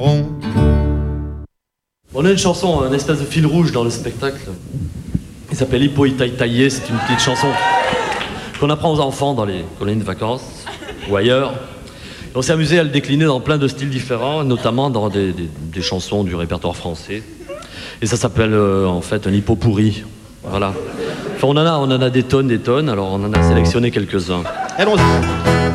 On a une chanson, une espèce de fil rouge dans le spectacle. Il s'appelle Hippo Itaïtaïé, c'est une petite chanson qu'on apprend aux enfants dans les colonies de vacances ou ailleurs. Et on s'est amusé à le décliner dans plein de styles différents, notamment dans des chansons du répertoire français. Et ça s'appelle en fait un hippo pourri. Voilà. Enfin, on en a des tonnes, alors on en a sélectionné quelques-uns. Allons-y.